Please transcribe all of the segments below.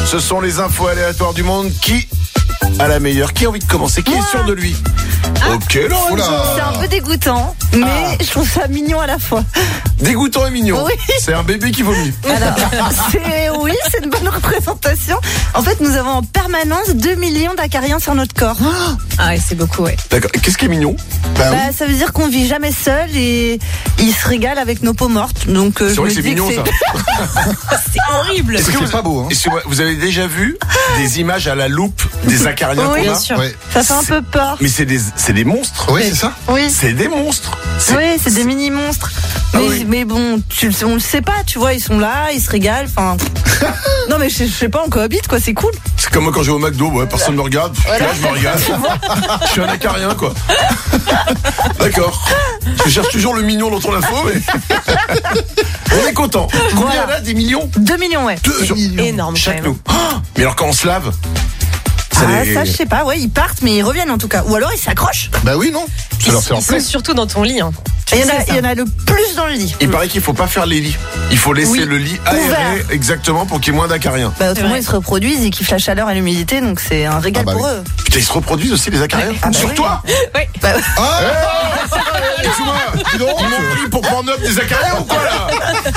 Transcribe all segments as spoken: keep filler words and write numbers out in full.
Ce sont les infos aléatoires du monde. Qui a la meilleure? Qui a envie de commencer? Qui Moi. est sûr de lui? Ah. Ok, Lorenza. C'est un peu dégoûtant, mais Ah. je trouve ça mignon à la fois. Dégoûtant et mignon. Oui. C'est un bébé qui vomit. Alors, c'est, oui, c'est une bonne représentation. En fait, nous avons en permanence deux millions d'acariens sur notre corps. Ah ouais, c'est beaucoup, ouais. D'accord. Qu'est-ce qui est mignon? Bah Bah, oui. ça veut dire qu'on vit jamais seul et ils se régalent avec nos peaux mortes. Donc, euh, C'est je vrai me que c'est dis mignon, que ça. C'est horrible. Est-ce que C'est vous- pas beau, hein. est-ce que vous avez déjà vu des images à la loupe des acariens Oui, qu'on Bien a? sûr. Ouais. ça fait un peu peur. Mais c'est des, c'est des monstres. Oui, c'est ça. Oui. C'est des monstres. C'est- Oui, c'est des mini monstres. Ah Mais, oui. mais bon, tu, on le sait pas, tu vois, ils sont là, ils se régalent. Enfin, non mais je, je sais pas, on cohabite quoi, c'est cool. C'est comme moi quand je vais au McDo, ouais, personne me regarde. Là, je me regarde. Je suis un acarien, quoi. D'accord. Je cherche toujours le mignon dans ton info, mais. On est content. Combien Voilà. il y en a? Des millions? deux millions, ouais. Deux sur- Énorme, quand Chaque même. nous. Oh, mais alors quand on se lave, ça Ah, les- ça je sais pas, ouais, ils partent mais ils reviennent en tout cas. Ou alors ils s'accrochent. Bah oui, non. Ça Ils, leur fait en ils sont plaie. surtout dans ton lit. Hein. Tu Il y, en sais, a, ça. il y en a le plus dans le lit. Il paraît qu'il faut pas faire les lits. Il faut laisser Oui. le lit aéré, Ouvert. exactement, pour qu'il y ait moins d'acariens. Bah, autrement vrai. ils se reproduisent, ils kiffent la chaleur et l'humidité, donc c'est un régal Ah bah pour oui. eux. Putain, ils se reproduisent aussi, les acariens? Ah bah Sur oui. toi? Oui. Bah, Ah, Excuse-moi, dis donc, ils m'ont pris pour prendre neuf des acariens ou quoi, là?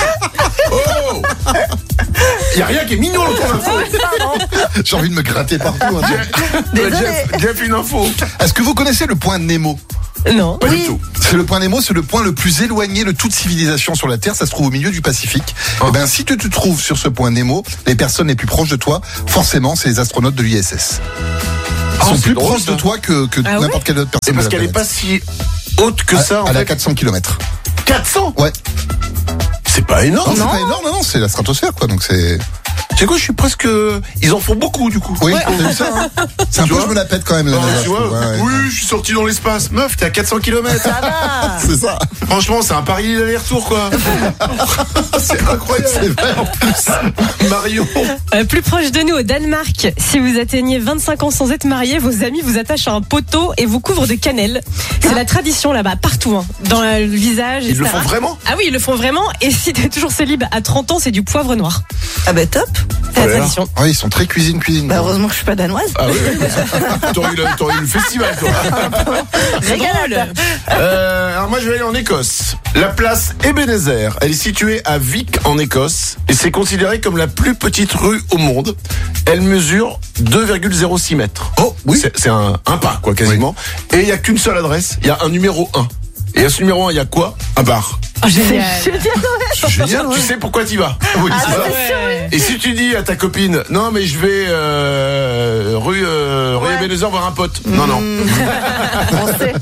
Oh! Y a rien qui est mignon dans ton info. pardon. j'ai envie de me gratter partout. hein. Désolé. Jeff, Jeff, une info. Est-ce que vous connaissez le point Nemo? Non. Pas Oui. du tout. C'est le point Nemo, c'est le point le plus éloigné de toute civilisation sur la Terre. Ça se trouve au milieu du Pacifique. Oh. Et ben, si tu te trouves sur ce point Nemo, les personnes les plus proches de toi, forcément, c'est les astronautes de l'I S S. Ils Oh, sont c'est plus drôle, proches ça. de toi que, que Ah n'importe quelle autre C'est personne. parce de la qu'elle est pas planète. si haute que ça, en Elle a fait. quatre cents kilomètres. quatre cents? Ouais. C'est pas Non, énorme. c'est Non. pas énorme, non, non, c'est la stratosphère, quoi. Donc c'est. Tu sais quoi, je suis presque. Ils en font beaucoup, du coup. Oui, t'as vu ça, hein. C'est un Tu peu, vois je me la pète quand même, la Non, nana, tu je vois, trouve, ouais, ouais. oui, je suis sorti dans l'espace. Meuf, t'es à quatre cents kilomètres. Ça va. C'est ça. Franchement, c'est un pari d'aller-retour, quoi. C'est incroyable. C'est vrai, en plus. Marion. Euh, plus proche de nous, au Danemark, si vous atteignez vingt-cinq ans sans être marié, vos amis vous attachent à un poteau et vous couvrent de cannelle. C'est la tradition là-bas, partout, hein, dans le visage, Ils le et cetera. font vraiment? Ah oui, ils le font vraiment. Et si t'es toujours célib à trente ans, c'est du poivre noir. Ah bah top. C'est Oh là la là. tradition. Ouais, ils sont très cuisine, cuisine. Bah heureusement que je suis pas danoise. Ah oui, oui. T'aurais eu, le- t'aurais eu le festival, toi. Régalade. Euh, alors moi, je vais aller en Écosse. La place Ebenezer, elle est située à Vic, en Écosse, et c'est considéré comme la plus petite rue au monde. Elle mesure deux virgule zéro six mètres. Oh, oui. C'est, c'est un, un pas, quoi, quasiment. Et il y a qu'une seule adresse. Il y a un numéro un. Et à ce numéro un, il y a quoi? Un bar. Oh, génial. C'est génial, ouais. C'est génial, ouais. Tu sais pourquoi t'y vas? Oui, c'est ça. Ouais. Et si tu dis à ta copine, non mais je vais euh, rue, euh, rue Ouais. Ebenezer voir un pote. Non, non. On sait.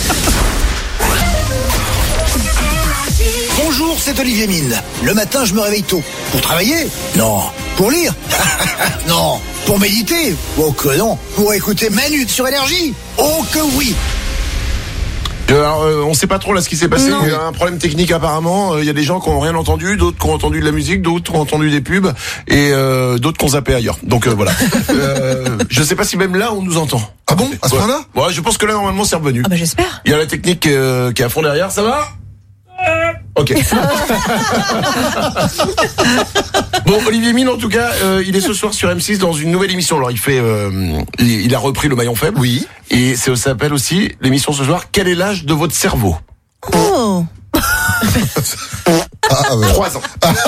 Bonjour, c'est Olivier Mine. Le matin, je me réveille tôt. Pour travailler? Non. Pour lire? Non. Pour méditer? Oh que non. Pour écouter Manu sur Énergie? Oh que oui. Alors, euh, on sait pas trop là ce qui s'est passé. Non. Il y a un problème technique apparemment. Euh, Il y a des gens qui ont rien entendu, d'autres qui ont entendu de la musique, d'autres qui ont entendu des pubs et euh, d'autres qui ont zappé ailleurs. Donc euh, voilà. euh, je sais pas si même là on nous entend. Ah bon, à ce Ouais. point-là? Ouais, je pense que là normalement c'est revenu. Ah bah j'espère. Il y a la technique euh, qui est à fond derrière. Ça va? Ok. Bon, Olivier Mine, en tout cas, euh, il est ce soir sur M six dans une nouvelle émission. Alors, il fait, euh, il, il a repris le maillon faible. Oui. Et ça s'appelle aussi l'émission ce soir. Quel est l'âge de votre cerveau? Oh. Ah, ouais. Trois ans.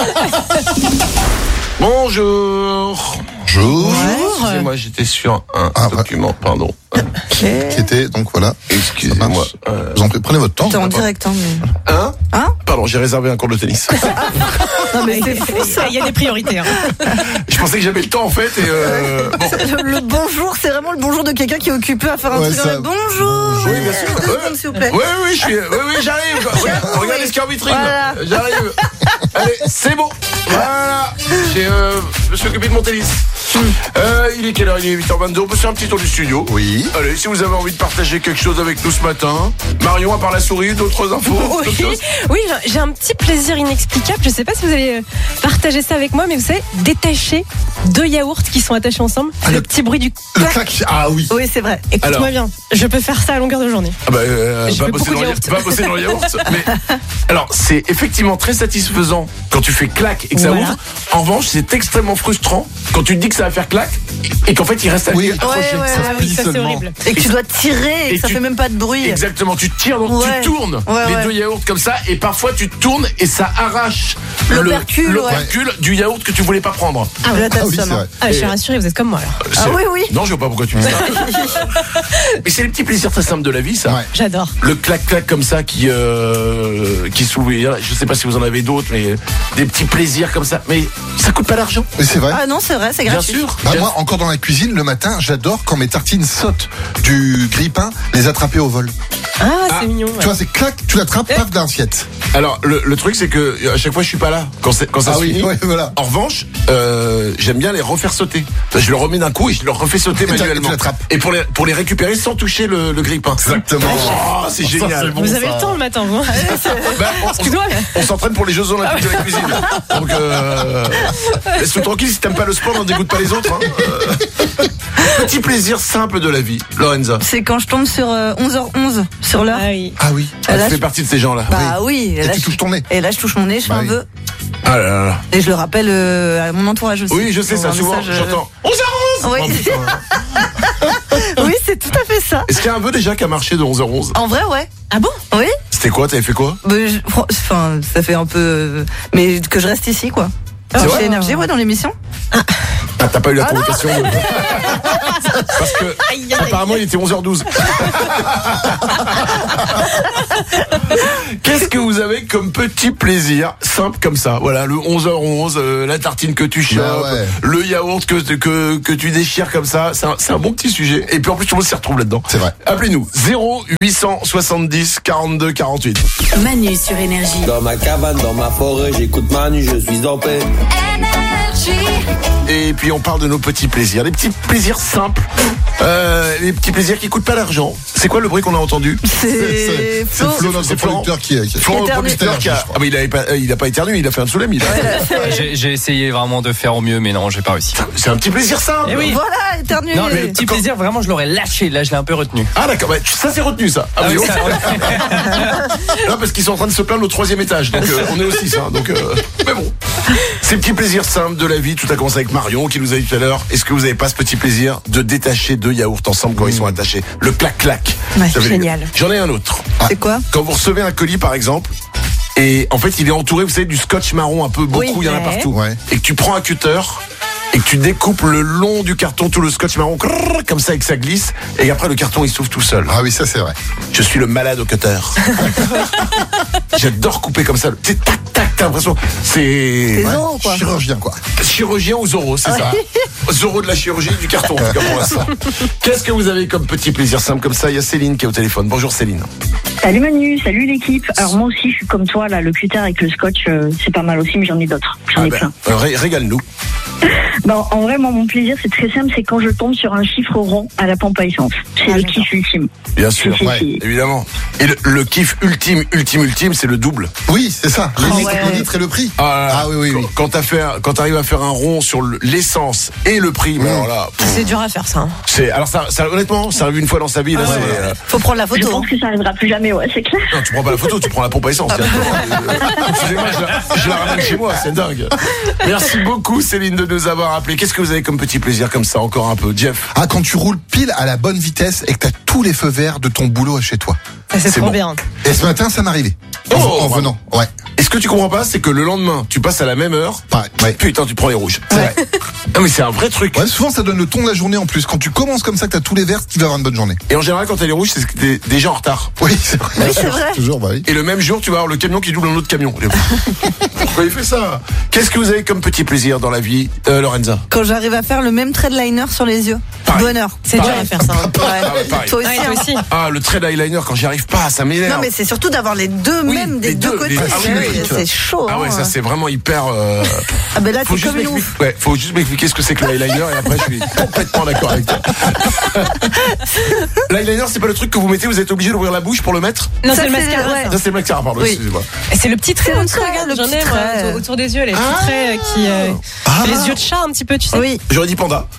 Bonjour. Bonjour. Excusez-moi, j'étais sur un Ah, ouais. document. Pardon. Qui était, donc voilà. Ça Excusez-moi. marche. Euh, Vous en prie, prenez votre temps. T'es en direct, hein, mais... Hein? Hein? Pardon, j'ai réservé un cours de tennis. Non, mais c'est fou, ça. Il y a des priorités. Hein. Je pensais que j'avais le temps en fait. Et euh, bon. Le, le bonjour, c'est vraiment le bonjour de quelqu'un qui est occupé à faire un Ouais, truc. ça- comme bonjour. Oui, bien sûr. Deux Ouais. secondes, s'il vous plaît. Oui, oui, je suis. Oui, oui, j'arrive. quoi. Regarde, regardez ce qu'il y a en vitrine. Voilà. J'arrive. Allez, c'est bon. Voilà. J'ai, euh, je me suis occupé de mon tennis. Euh, il est quelle heure? Il est huit heures vingt-deux. On peut faire un petit tour du studio. Oui. Allez, si vous avez envie de partager quelque chose avec nous ce matin. Marion, à part la souris, d'autres infos? d'autres Oui, choses oui, j'ai un petit plaisir inexplicable. Je sais pas si vous allez partager ça avec moi, mais vous savez, détacher deux yaourts qui sont attachés ensemble. Ah, le, le- petit bruit du Le clac. clac. Ah oui. Oui, c'est vrai. Écoute-moi Alors. bien, je peux faire ça à longueur de journée. Ah bah, euh, Je va, fais bosser beaucoup dans de le, yaourt. va bosser dans le yaourt. Mais alors, c'est effectivement très satisfaisant quand tu fais clac et que ça Voilà. ouvre. En revanche, c'est extrêmement frustrant quand tu te dis que ça va faire clac et qu'en fait il reste à Oui. accroché. Ouais, ouais, Ça Ah se oui, plie ça c'est seulement. horrible. Et que tu dois tirer et Et que ça tu- fait même pas de bruit. Exactement, tu tires donc Ouais. tu tournes Ouais, les ouais. deux yaourts comme ça et parfois tu tournes et ça arrache le- L'opercule, l'opercule du yaourt que tu voulais pas prendre. Ah, là, t'as Ah oui, le c'est seum, hein. vrai. Ah, je suis Et- rassurée, vous êtes comme moi alors. Ah C'est- oui, oui. Non, je vois pas pourquoi tu dis ça. Mais c'est les petits plaisirs très simples de la vie, ça. Ouais. J'adore. Le clac-clac comme ça qui euh, qui s'ouvre. Je sais pas si vous en avez d'autres, mais des petits plaisirs comme ça. Mais ça coûte pas d'argent. Mais c'est vrai. Ah non, c'est vrai, c'est Bien gratuit. sûr. Bah, Bien- moi, encore dans la cuisine, le matin, j'adore quand mes tartines sautent du grille-pain, les attraper au vol. Ah, Ah, c'est mignon. Tu vois, c'est clac, tu l'attrapes, paf, dans l'assiette. Alors le, le truc c'est que à chaque fois je suis pas là quand, c'est- quand ça Ah se oui, finit. ouais, voilà. En revanche, euh, j'aime bien les refaire sauter. Je le remets d'un coup et je le refais sauter Et t'as- manuellement. tu l'attrapes. Et pour les pour les récupérer sans toucher le, le grille-pain. Exactement. Oh, c'est Ça, génial. c'est bon, Vous avez ça. le temps le matin, vous. Ben, on- Excuse-moi. On s'entraîne pour les Jeux Olympiques de la cuisine. Donc, euh, laisse-nous tranquille, si t'aimes pas le sport, n'en dégoûte pas les autres. Hein. Euh, petit plaisir simple de la vie, Lorenza. C'est quand je tombe sur euh, onze heures onze, sur l'heure. Ah oui. Ah oui. Elle là, fait je- partie de ces gens-là. Bah oui. Et là, tu je- touches ton nez. Et là, je touche mon nez, je fais Bah un oui. vœu. Ah là là là. Et je le rappelle euh, à mon entourage aussi. Oui, je sais Dans ça, un souvent, message, euh, j'entends. onze heures onze. Oui, oui, c'est tout à fait ça. Est-ce qu'il y a un vœu déjà qui a marché de onze heures onze? En vrai, ouais. Ah bon? Oui. C'était quoi? T'avais fait quoi? Bah, je- fran- Enfin, ça fait un peu. euh, Mais que je reste ici, quoi. C'est vrai Chez Énergie, ouais, dans l'émission. Ah, t'as pas eu la Ah non. convocation de- Parce que Aïe, aïe, apparemment il était onze heures douze. Qu'est-ce que vous avez comme petit plaisir simple comme ça? Voilà, le onze heures onze, euh, la tartine que tu chopes, Bah ouais. le yaourt que, que, que tu déchires comme ça, c'est un, c'est un bon petit sujet. Et puis en plus tout le monde s'y retrouve là-dedans. C'est vrai. Appelez-nous zéro huit cent soixante-dix quarante-deux quarante-huit. Manu sur Énergie. Dans ma cabane, dans ma forêt, j'écoute Manu, je suis en paix. Et puis on parle de nos petits plaisirs, les petits plaisirs simples, euh, les petits plaisirs qui coûtent pas d'argent. C'est quoi le bruit qu'on a entendu? C'est C'est Flo. Flo, notre c'est Florent. producteur, qui, qui Florent, le Éternué. producteur qui a... Ah mais il avait pas, euh, il a pas éternué, il a fait un soulème. Il a... J'ai j'ai essayé vraiment de faire au mieux, mais non, j'ai pas réussi. C'est un petit plaisir simple. Eh oui. Voilà, éternué. Non, mais le petit plaisir, vraiment, je l'aurais lâché. Là, je l'ai un peu retenu. Ah d'accord, bah, ça c'est retenu ça. Ah, Ah oui, oui, on- ça, ouais. Non, parce qu'ils sont en train de se plaindre au troisième étage, donc euh, on est aussi ça. Donc, euh, mais bon, ces petits plaisirs simples de la vie. Tout a commencé avec Marion qui nous a dit tout à l'heure. Est-ce que vous avez pas ce petit plaisir de détacher deux yaourts ensemble quand ils sont attachés? Le clac-clac. Ouais, Ça fait- génial. J'en ai un autre. C'est quoi? Quand vous recevez un colis par exemple, et en fait il est entouré, vous savez, du scotch marron un peu beaucoup, Oui. il y en a Ouais. partout. Ouais. Et que tu prends un cutter et que tu découpes le long du carton tout le scotch marron crrr, comme ça et que ça glisse et après le carton il s'ouvre tout seul. Ah oui, ça c'est vrai. Je suis le malade au cutter. J'adore couper comme ça. C'est tac tac, t'as l'impression. C'est C'est Zorro, quoi. Chirurgien, quoi. chirurgien ou Zorro, c'est ça. Zorro de la chirurgie du carton, en tout cas pour l'instant. Qu'est-ce que vous avez comme petit plaisir simple comme ça? Il y a Céline qui est au téléphone. Bonjour Céline. Salut Manu, salut l'équipe. Alors moi aussi je suis comme toi là, le cutter avec le scotch euh, c'est pas mal aussi, mais j'en ai d'autres. J'en Ah ai ben, plein. euh, ré- régale-nous. Ben, en vrai moi mon plaisir c'est très simple, c'est quand je tombe sur un chiffre rond à la pompe à essence. C'est Ah, le j'adore. kiff ultime. Bien sûr, Si, si, ouais, si. évidemment. Et le, le kiff ultime, ultime, ultime, c'est le double. Oui, c'est ça. Le, Ah litre, ouais. le litre et le prix. Ah, oui, oui, oui. Quand, quand t'as fait, un- quand t'arrives à faire un rond sur le- l'essence et le prix, mais Mmh. alors là, pff, C'est dur à faire ça. hein. c'est, alors ça, ça, honnêtement, ça arrive une fois dans sa vie, là, Ah c'est, ouais. euh, Faut prendre la Je photo. pense que ça arrivera plus jamais, ouais, c'est clair. non, tu prends pas la photo, tu prends la pompe à essence. directement. Euh, Excusez-moi, je la, je la ramène chez moi, c'est dingue. Merci beaucoup, Céline, de nous avoir appelé. Qu'est-ce que vous avez comme petit plaisir comme ça, encore un peu, Jeff? Ah, quand tu roules pile à la bonne vitesse et que t'as tous les feux verts de ton boulot chez toi. Ça, c'est C'est trop bon. bien. Et ce matin, ça m'est arrivé. En, Oh, en bravo. venant, ouais. Et ce que tu comprends pas, c'est que le lendemain, tu passes à la même heure, Pareil, ouais. putain, tu prends les rouges. C'est vrai. Non, mais c'est un vrai truc. Ouais, souvent ça donne le ton de la journée en plus. Quand tu commences comme ça, que t'as tous les verts, tu vas avoir une bonne journée. Et en général, quand t'as les rouges, c'est que t'es déjà en retard. Oui, c'est vrai. Oui, c'est vrai. Toujours, bah oui. Et le même jour, tu vas avoir le camion qui double un autre camion. Pourquoi il fait ça? Qu'est-ce que vous avez comme petit plaisir dans la vie, euh, Lorenza? Quand j'arrive à faire le même trait de liner sur les yeux. Pareil. Bonheur. C'est dur Pareil. à faire ça. hein. Ah ouais, pareil. Toi aussi. Ouais, toi hein. aussi. Ah, le trait d'eyeliner, quand j'y arrive pas, ça m'énerve. Non, mais c'est surtout d'avoir les deux Oui, mêmes des les deux, deux, côtés. les- ah oui, C'est- oui, c'est chaud. Ah ouais, hein. ça c'est vraiment hyper. Euh... Ah ben là, Faut c'est juste comme une m'expliquer- ouf. ouais, faut juste m'expliquer ce que c'est que l'eyeliner et après je suis complètement d'accord avec toi. L'eyeliner, c'est pas le truc que vous mettez, vous êtes obligé d'ouvrir la bouche pour le mettre? Non, Ça, c'est le c'est- mascara. ouais. ça. Ça c'est le mascara, pardon, Oui. excusez-moi. Et c'est le petit trait C'est en le dessous, trait, regarde, le j'en ai petit moi, trait. autour- autour des yeux, les petits traits euh, qui. euh, Ah. Les yeux de chat un petit peu, tu sais. Oui, J'aurais dit panda.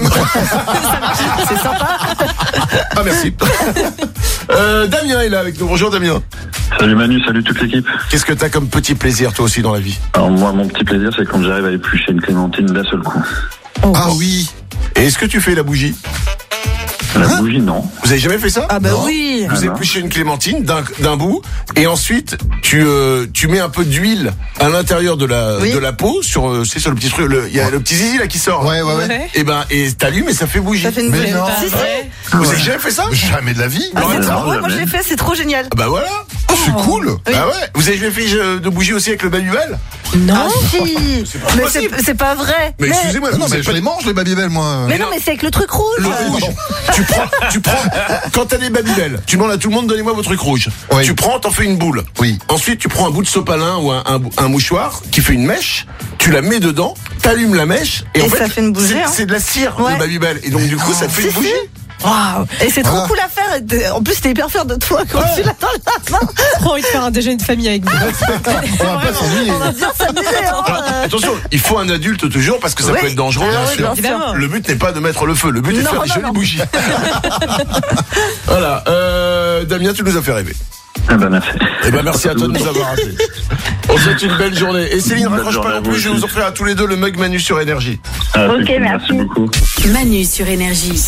c'est sympa. Ah merci. euh, Damien est là avec nous. Bonjour Damien. Salut Manu, salut toute l'équipe. Qu'est-ce que t'as comme petit plaisir toi aussi dans la vie? Alors moi, mon petit plaisir, c'est quand j'arrive à éplucher une clémentine d'un seul coup. Ah oui. Et est-ce que tu fais la bougie? La bougie, non. Vous avez jamais fait ça? Ah bah Non. oui. Vous Ah non. épluchez une clémentine d'un d'un bout et ensuite tu euh, tu mets un peu d'huile à l'intérieur de la Oui. de la peau sur euh, c'est sur le petit truc le- il y a le petit zizi là qui sort. Ouais, ouais, ouais. Ouais. Et ben et t'allumes et ça fait bougie. Ça fait une Mais bougie. non. Si, si. Vous avez jamais fait ça? Jamais de la vie. Ah, c'est Non, trop non, drôle, moi je jamais. l'ai fait, c'est trop génial. Ah bah voilà. C'est cool. Oui. Bah ouais. Vous avez jamais fait euh, de bougie aussi avec le Babybel? Non. Ah si. c'est pas Mais possible. c'est c'est pas vrai. Mais excusez-moi, Non, vous mais avez je pas- les mange, les Babybel, moi. Mais non, mais c'est avec le truc rouge. Le Euh, rouge. tu prends, tu prends, quand t'as des Babybel, tu demandes à tout le monde, donnez-moi vos trucs rouges. Oui. Tu prends, t'en fais une boule. Oui. Ensuite, tu prends un bout de sopalin ou un, un, un mouchoir qui fait une mèche, tu la mets dedans, t'allumes la mèche, et, Et en fait, ça fait une bougie, c'est, hein. c'est de la cire Ouais. de Babybel. Et donc, du coup, ça te fait Si, une bougie. Waouh. Et c'est trop Voilà. cool à faire. Et t'es- En plus, t'es hyper fier de toi quand tu l'as dans la main. Trop envie de faire un déjeuner de famille avec vous. On va pas s'ennuyer. On va bien s'amuser. hein. Alors, attention, il faut un adulte toujours parce que ça Oui. peut être dangereux, Ah bien oui, sûr. bien sûr. Évidemment. Le but n'est pas de mettre le feu, le but est de Non, faire des non, jolies non. bougies. Voilà, euh, Damien, tu nous as fait rêver. Ah bah merci. Eh ben merci à toi de nous avoir appelés. On souhaite une belle journée. Et Céline, Bonne raccroche journée pas à non vous plus, je vais aussi. vous offrir à tous les deux le mug Manu sur Énergie. Ah, Ok, c'est cool, merci. beaucoup. Manu sur Énergie.